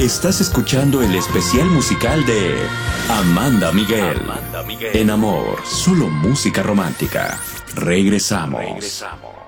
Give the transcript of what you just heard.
Estás escuchando el especial musical de Amanda Miguel. En Amor, solo música romántica. Regresamos.